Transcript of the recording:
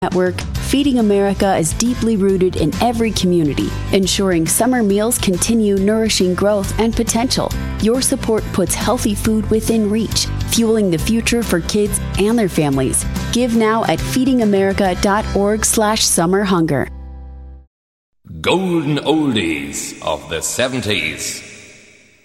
Network, Feeding America is deeply rooted in every community, ensuring summer meals continue nourishing growth and potential. Your support puts healthy food within reach, fueling the future for kids and their families. Give now at feedingamerica.org/summerhunger. Golden Oldies of the 70s.